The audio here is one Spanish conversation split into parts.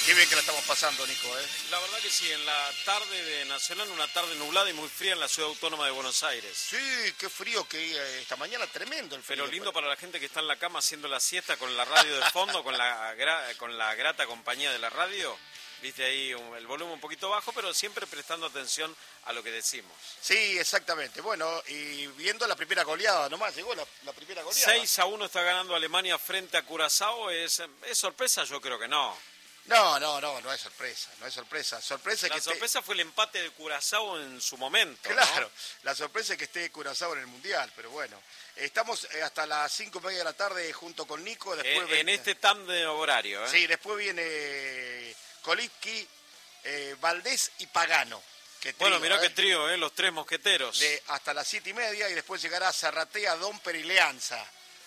Qué bien que la estamos pasando, Nico, ¿eh? La verdad que sí, en la tarde de Nacional, una tarde nublada y muy fría en la Ciudad Autónoma de Buenos Aires. Sí, qué frío que esta mañana, tremendo el frío. Pero lindo para la gente que está en la cama haciendo la siesta con la radio de fondo, con la grata compañía de la radio. Viste ahí el volumen un poquito bajo, pero siempre prestando atención a lo que decimos. Sí, exactamente. Bueno, y viendo la primera goleada, nomás llegó la primera goleada. 6-1 está ganando Alemania frente a Curazao. ¿Es sorpresa? Yo creo que no. No es sorpresa, no es sorpresa. La sorpresa fue el empate de Curazao en su momento. Claro, ¿no? La sorpresa es que esté Curazao en el Mundial, pero bueno. Estamos hasta las 5:30 de la tarde junto con Nico. Después en este tándem horario, ¿eh? Sí, después viene Kolipki, Valdés y Pagano. Bueno, mirá qué trío, los tres mosqueteros. Hasta las 7:30 y después llegará Zarratea, Domper y Leanza.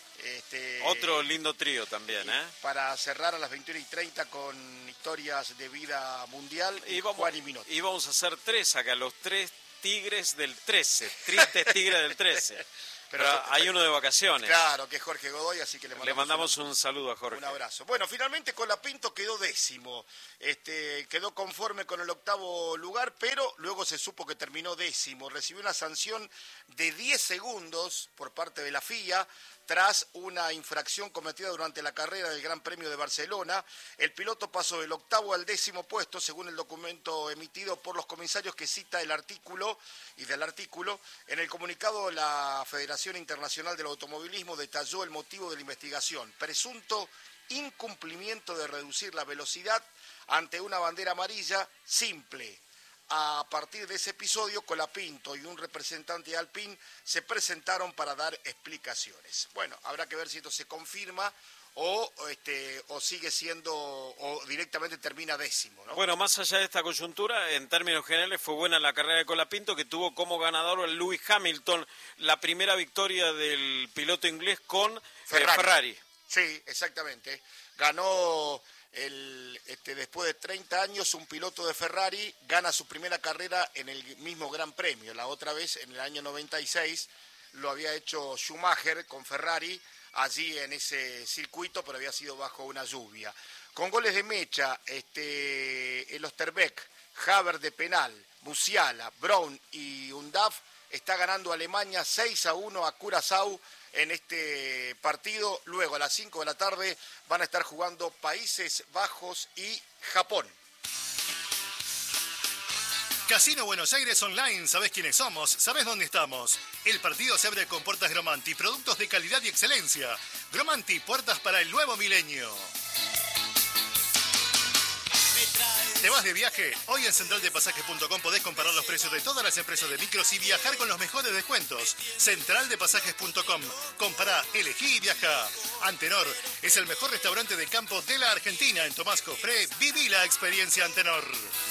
Otro lindo trío también, ¿eh? Para cerrar a las 21:30 con historias de vida mundial Juan y Minotti. Y vamos a hacer tres acá, los tres tigres del 13, tristes tigres del 13. Pero hay uno de vacaciones. Claro, que es Jorge Godoy, así que le mandamos un saludo a Jorge. Un abrazo. Bueno, finalmente Colapinto quedó 10º. Quedó conforme con el 8º lugar, pero luego se supo que terminó 10º. Recibió una sanción de 10 segundos por parte de la FIA tras una infracción cometida durante la carrera del Gran Premio de Barcelona. El piloto pasó del 8º al 10º puesto, según el documento emitido por los comisarios que cita el artículo. Y del artículo, en el comunicado, la Federación Internacional del Automovilismo detalló el motivo de la investigación: presunto incumplimiento de reducir la velocidad ante una bandera amarilla simple. A partir de ese episodio, Colapinto y un representante de Alpine se presentaron para dar explicaciones. Bueno, habrá que ver si esto se confirma o sigue siendo, o directamente termina 10º, ¿no? Bueno, más allá de esta coyuntura, en términos generales fue buena la carrera de Colapinto, que tuvo como ganador a Lewis Hamilton, la primera victoria del piloto inglés con Ferrari. Sí, exactamente. Ganó después de 30 años, un piloto de Ferrari gana su primera carrera en el mismo Gran Premio. La otra vez, en el año 96, lo había hecho Schumacher con Ferrari, allí en ese circuito, pero había sido bajo una lluvia. Con goles de mecha, el Osterbeck, Haber de penal, Musiala, Brown y Undav, está ganando Alemania 6-1 a Curazao en este partido. Luego a las 5 de la tarde van a estar jugando Países Bajos y Japón. Casino Buenos Aires Online, ¿sabés quiénes somos? ¿Sabés dónde estamos? El partido se abre con puertas Gromanti, productos de calidad y excelencia. Gromanti, puertas para el nuevo milenio. ¿Te vas de viaje? Hoy en centraldepasajes.com podés comparar los precios de todas las empresas de micros y viajar con los mejores descuentos. Centraldepasajes.com. Compará, elegí y viajá. Antenor es el mejor restaurante de campo de la Argentina. En Tomás Cofré, viví la experiencia Antenor.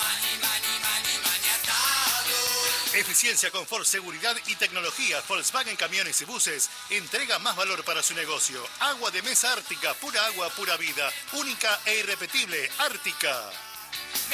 Eficiencia, confort, seguridad y tecnología. Volkswagen Camiones y Buses entrega más valor para su negocio. Agua de mesa Ártica, pura agua, pura vida. Única e irrepetible, Ártica.